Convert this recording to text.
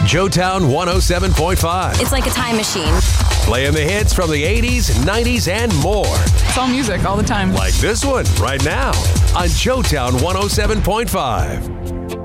Joetown 107.5. It's like a time machine. Playing the hits from the 80s, 90s, and more. It's all music all the time. Like this one right now on Joetown 107.5.